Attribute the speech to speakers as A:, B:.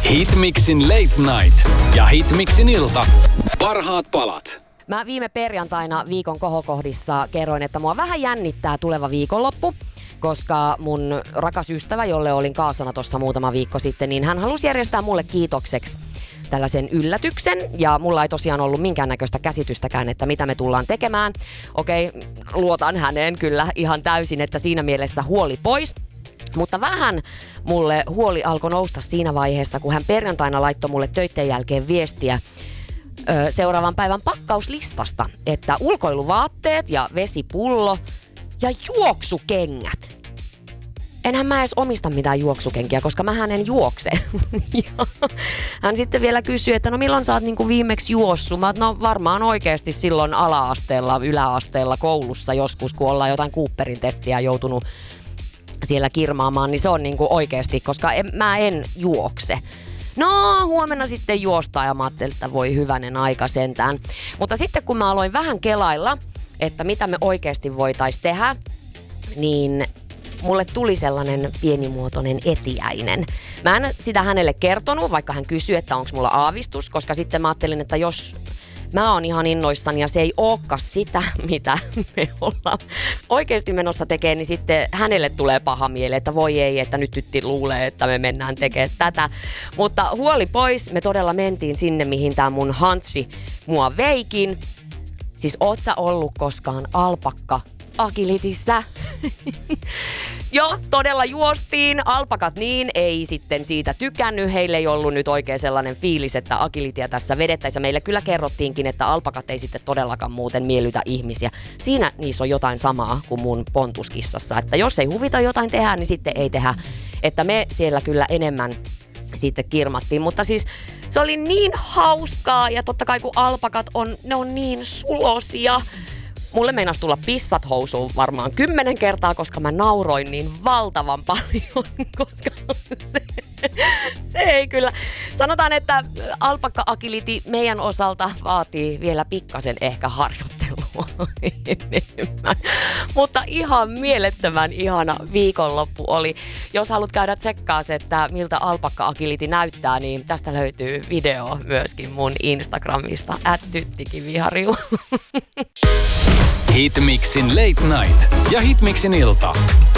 A: Hitmixin Late Night ja Hitmixin ilta. Parhaat palat.
B: Mä viime perjantaina viikon kohokohdissa kerroin, että mua vähän jännittää tuleva viikonloppu, koska mun rakas ystävä, jolle olin kaasona tuossa muutama viikko sitten, niin hän halusi järjestää mulle kiitokseksi tällaisen yllätyksen, ja mulla ei tosiaan ollut minkäännäköistä käsitystäkään, että mitä me tullaan tekemään. Okei, luotan häneen kyllä ihan täysin, että siinä mielessä huoli pois. Mutta vähän mulle huoli alkoi nousta siinä vaiheessa, kun hän perjantaina laittoi mulle töitten jälkeen viestiä seuraavan päivän pakkauslistasta, että ulkoiluvaatteet ja vesipullo ja juoksukengät. Enhän mä edes omista mitään juoksukenkiä, koska mähän en juokse. Ja hän sitten vielä kysyi, että no milloin sä oot niinku viimeksi juossut? Mä no varmaan oikeasti silloin ala-asteella, yläasteella, koulussa joskus, kun ollaan jotain Cooperin testiä joutunut siellä kirmaamaan, niin se on niinku oikeasti, koska mä en juokse. No, huomenna sitten juostaa ja mä ajattelin, että voi hyvänen aika sentään. Mutta sitten kun mä aloin vähän kelailla, että mitä me oikeasti voitais tehdä, niin mulle tuli sellainen pienimuotoinen etiäinen. Mä en sitä hänelle kertonut, vaikka hän kysyi, että onko mulla aavistus, koska sitten mä ajattelin, että jos mä oon ihan innoissani ja se ei olekaan sitä, mitä me ollaan oikeasti menossa tekemään, niin sitten hänelle tulee paha mieli, että voi ei, että nyt tytti luulee, että me mennään tekemään tätä. Mutta huoli pois, me todella mentiin sinne, mihin tää mun Hantsi mua veikin. Siis oot sä ollut koskaan alpakka agilitissä? Joo, todella juostiin. Alpakat niin ei sitten siitä tykännyt. Heille ei ollut nyt oikein sellainen fiilis, että agilitia tässä vedettäisiin. Meille kyllä kerrottiinkin, että alpakat ei sitten todellakaan muuten miellytä ihmisiä. Siinä niissä on jotain samaa kuin mun pontuskissassa. Että jos ei huvita jotain tehdä, niin sitten ei tehdä. Että me siellä kyllä enemmän sitten kirmattiin. Mutta siis se oli niin hauskaa ja totta kai kun alpakat ne on niin sulosia. Mulle meinasi tulla pissat housuun varmaan 10 kertaa, koska mä nauroin niin valtavan paljon, koska se ei kyllä. Sanotaan, että alpakka agility meidän osalta vaatii vielä pikkasen ehkä harjoittelua enemmän. Mutta ihan mielettömän ihana viikonloppu oli. Jos haluat käydä tsekkaa se, että miltä alpakka agility näyttää, niin tästä löytyy video myöskin mun Instagramista @tyttikiviharju.
A: Hitmixin Late Night ja Hitmixin ilta.